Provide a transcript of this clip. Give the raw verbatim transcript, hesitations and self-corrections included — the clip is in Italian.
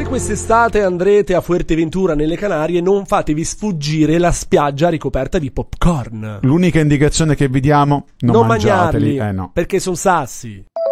quest'estate andrete a Fuerteventura nelle Canarie, non fatevi sfuggire la spiaggia ricoperta di popcorn. L'unica indicazione che vi diamo, non, non mangiateli. mangiarli, eh no. perché sono sassi.